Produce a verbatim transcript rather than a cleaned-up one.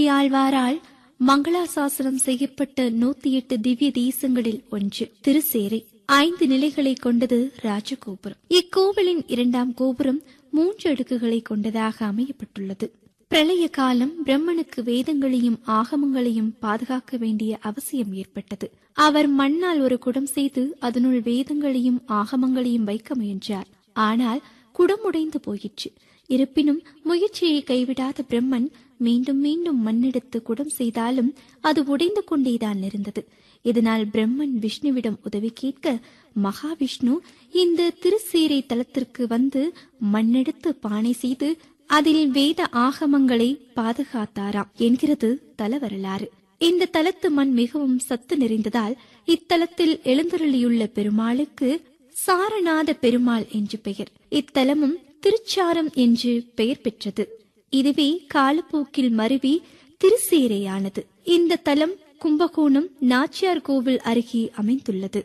ஆழ்வாரால் மங்களாசாசனம் செய்யப்பட்ட நூத்தி எட்டு திவ்ய தேசங்களில் ஒன்று திருச்சேரை. ஐந்து நிலைகளை கொண்டது ராஜகோபுரம். இக்கோவிலின் இரண்டாம் கோபுரம் மூன்று அடுக்குகளை கொண்டதாக அமையப்பட்டுள்ளது. பிரளய காலம் பிரம்மனுக்கு வேதங்களையும் ஆகமங்களையும் பாதுகாக்க வேண்டிய அவசியம் ஏற்பட்டது. அவர் மண்ணால் ஒரு குடம் செய்து அதனுள் வேதங்களையும் ஆகமங்களையும் வைக்க முயன்றார். ஆனால் குடம் உடைந்து போயிற்று. இருப்பினும் முயற்சியை கைவிடாத பிரம்மன் மீண்டும் மீண்டும் மண்ணெடுத்து குடம் செய்தாலும் அது உடைந்து கொண்டேதான் இருந்தது. இதனால் பிரம்மன் விஷ்ணுவிடம் உதவி கேட்க மகாவிஷ்ணு இந்த திருச்சேரை தலத்திற்கு வந்து மண்ணெடுத்து பானை செய்து அதில் வேத ஆகமங்களை பாதுகாத்தாராம் என்கிறது தல வரலாறு. இந்த தலத்து மண் மிகவும் சத்து நிறைந்ததால் இத்தலத்தில் எழுந்தருளியுள்ள பெருமாளுக்கு சாரநாத பெருமாள் என்று பெயர். இத்தலமும் திருச்சாரம் என்று பெயர் பெற்றது. இதுவே காலப்போக்கில் மருவி திருச்சேரையானது. இந்த தலம் கும்பகோணம் நாச்சியார் கோவில் அருகே அமைந்துள்ளது.